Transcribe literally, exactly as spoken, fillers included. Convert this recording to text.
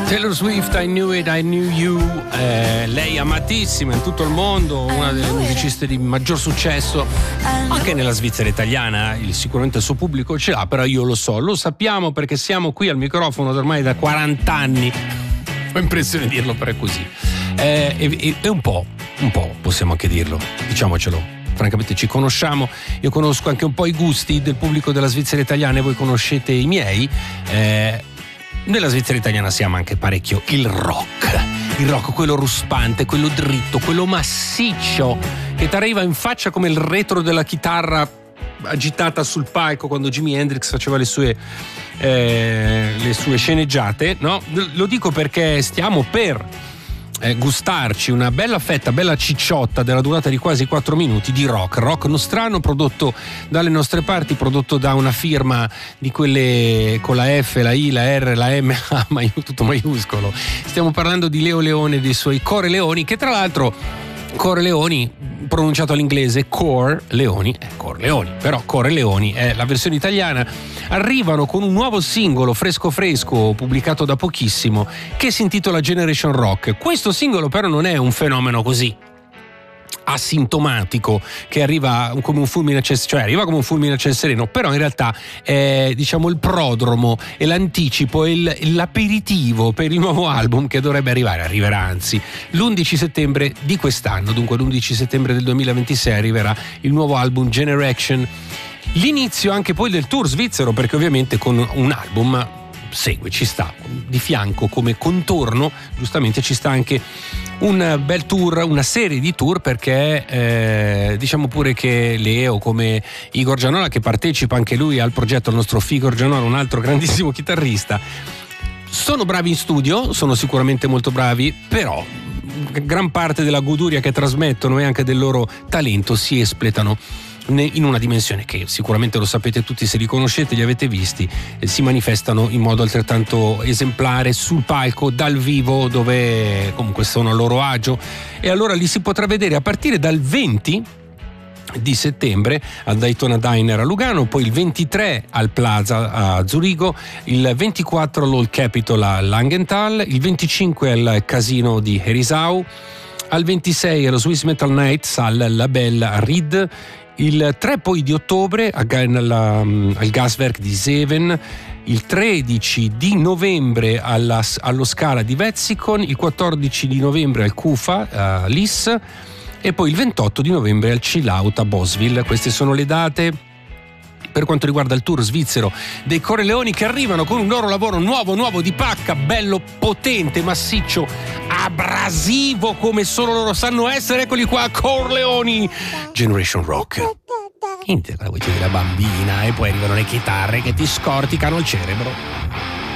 Taylor Swift, I Knew It, I Knew You, eh, lei amatissima in tutto il mondo, una delle musiciste di maggior successo anche nella Svizzera italiana. Il, sicuramente il suo pubblico ce l'ha, però io lo so, lo sappiamo perché siamo qui al microfono ormai da quaranta anni. Ho impressione di dirlo, però è così. Eh, e, e un po', un po' possiamo anche dirlo, diciamocelo. Francamente ci conosciamo, io conosco anche un po' i gusti del pubblico della Svizzera italiana e voi conoscete i miei. Eh, nella Svizzera italiana siamo anche parecchio il rock, il rock quello ruspante, quello dritto, quello massiccio che ti arriva in faccia come il retro della chitarra agitata sul palco quando Jimi Hendrix faceva le sue eh, le sue sceneggiate, no? Lo dico perché stiamo per Eh, gustarci una bella fetta, bella cicciotta della durata di quasi quattro minuti di rock, rock nostrano prodotto dalle nostre parti, prodotto da una firma di quelle con la F, la I, la R, la M, ah, ma tutto maiuscolo. Stiamo parlando di Leo Leone e dei suoi Core Leoni, che tra l'altro Core Leoni pronunciato all'inglese Core Leoni, eh, Core Leoni, però Core Leoni è la versione italiana. Arrivano con un nuovo singolo fresco fresco pubblicato da pochissimo che si intitola Generation Rock. Questo singolo però non è un fenomeno così asintomatico che arriva come un fulmine a ciel, cioè arriva come un fulmine a ciel sereno, però in realtà è, diciamo, il prodromo e l'anticipo e il, l'aperitivo per il nuovo album che dovrebbe arrivare, arriverà anzi l'undici settembre di quest'anno. Dunque l'undici settembre del duemilaventisei arriverà il nuovo album Generation. L'inizio anche poi del tour svizzero, perché ovviamente con un album segue, ci sta di fianco come contorno, giustamente ci sta anche un bel tour, una serie di tour, perché eh, diciamo pure che Leo, come Igor Gianola, che partecipa anche lui al progetto, il nostro Igor Gianola, un altro grandissimo chitarrista, sono bravi in studio, sono sicuramente molto bravi, però gran parte della goduria che trasmettono e anche del loro talento si espletano in una dimensione che sicuramente lo sapete tutti se li conoscete, li avete visti, eh, si manifestano in modo altrettanto esemplare sul palco dal vivo, dove comunque sono a loro agio, e allora li si potrà vedere a partire dal venti di settembre al Daytona Diner a Lugano, poi il ventitré al Plaza a Zurigo, il ventiquattro all'Old Capitol a Langenthal, il venticinque al Casino di Herisau, al ventisei allo Swiss Metal Nights al Label a Ried, il tre poi di ottobre alla, al Gaswerk di Zeven, il tredici di novembre alla, allo Scala di Wetzikon, il quattordici di novembre al Kufa a Lis e poi il ventotto di novembre al Chill Out a Boswil. Queste sono le date per quanto riguarda il tour svizzero dei Core Leoni, che arrivano con un loro lavoro nuovo, nuovo di pacca, bello, potente, massiccio, abrasivo come solo loro sanno essere. Eccoli qua, Core Leoni, Generation Rock. Niente, la voce della bambina, e poi arrivano le chitarre che ti scorticano il cerebro.